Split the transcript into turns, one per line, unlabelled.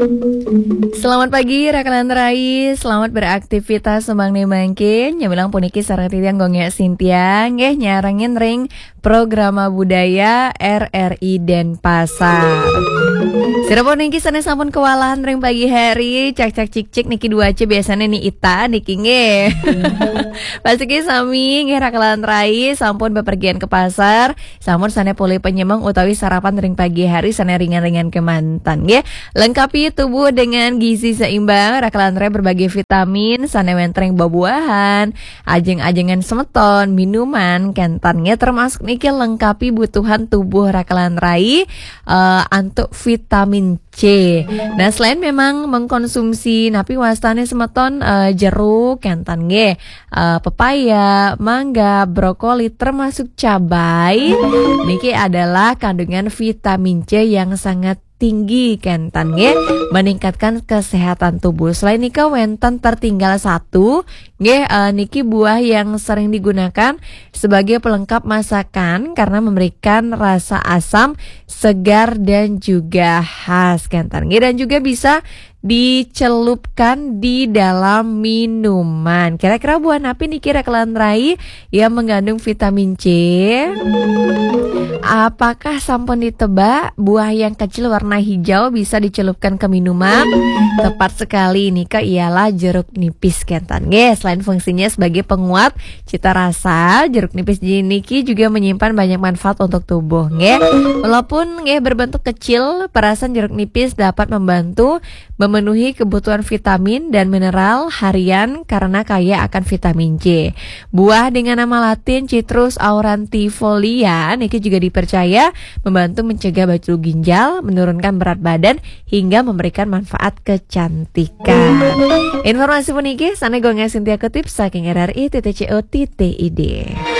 Selamat pagi rekan Rai, selamat beraktivitas sembang nih mangkin. Nyamilang puniki sareng titian gongnya Sintia nggih nyarangin ring programa budaya RRI Denpasar. Sirapun niki sana sampun kewalahan ring pagi hari, cak cik niki dua aja biasanya nih Ita niki nggih. Pasti sami nggih rekan Rai sampun bepergian ke pasar, sampun sana pulih penyemang utawi sarapan ring pagi hari sana ringan-ringan kemantan nggih. Lengkapi tubuh dengan gizi seimbang, rakalantre berbagai vitamin, sanewentreng buah-buahan, ajeng-ajengan semeton, minuman, kentannya termasuk niki lengkapi butuhan tubuh rakalanrai untuk vitamin C. Nah selain memang mengkonsumsi napi wastane semeton jeruk, kentan nge, pepaya, mangga, brokoli termasuk cabai, niki adalah kandungan vitamin C yang sangat tinggi kentan nge, meningkatkan kesehatan tubuh. Selain nika wenten tertinggal satu nge, niki buah yang sering digunakan sebagai pelengkap masakan karena memberikan rasa asam, segar dan juga khas kentan nge, dan juga bisa dicelupkan di dalam minuman. Kira-kira buah napi niki rekan rai yang mengandung vitamin C? Apakah sampun ditebak buah yang kecil warna hijau bisa dicelupkan ke minuman? Tepat sekali nih kak, ialah jeruk nipis kentan nggih. Selain fungsinya sebagai penguat cita rasa, jeruk nipis niki juga menyimpan banyak manfaat untuk tubuh nggih. Walaupun nggih berbentuk kecil, perasan jeruk nipis dapat membantu memenuhi kebutuhan vitamin dan mineral harian karena kaya akan vitamin C. Buah dengan nama latin Citrus aurantifolia niki juga dipercaya membantu mencegah batu ginjal, menurunkan berat badan hingga memberikan manfaat kecantikan. Informasi puniki sane gonga Sintia kutip saking RRI.co.id.